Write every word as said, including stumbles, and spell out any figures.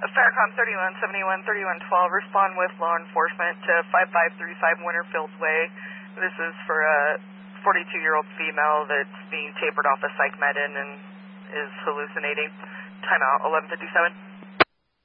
Farracom thirty-one seventy-one, thirty-one twelve, respond with law enforcement to five five three five Winterfield Way. This is for a forty-two-year-old female that's being tapered off a psych med and is hallucinating. Timeout eleven fifty-seven.